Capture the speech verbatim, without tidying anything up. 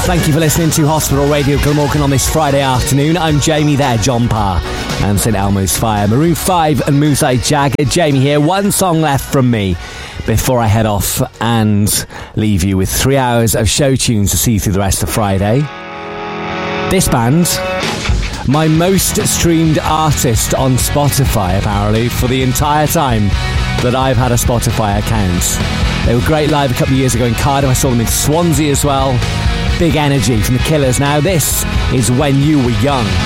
Thank you for listening to Hospital Radio Glamorgan on this Friday afternoon. I'm Jamie there, John Parr, and Saint Elmo's Fire, Maroon five and Moonlight Jagger. Jamie here, one song left from me before I head off and leave you with three hours of show tunes to see you through the rest of Friday. This band, my most streamed artist on Spotify, apparently, for the entire time that I've had a Spotify account. They were great live a couple of years ago in Cardiff. I saw them in Swansea as well. Big energy from the Killers. Now this is When You Were Young.